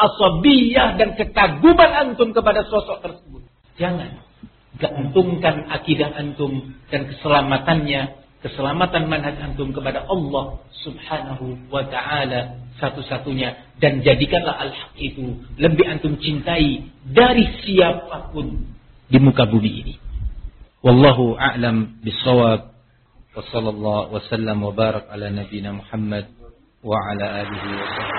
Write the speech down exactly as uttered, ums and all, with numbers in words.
asabiyah dan kekaguman antum kepada sosok tersebut. Jangan gantungkan akidah antum dan keselamatannya, keselamatan manhaj antum kepada Allah Subhanahu wa ta'ala satu-satunya, dan jadikanlah al-haq itu lebih antum cintai dari siapapun di muka bumi ini. Wallahu a'lam bis-shawab. Wa sallallahu wa sallam wa barak ala nabiyyina Muhammad wa ala alihi wa sahbihi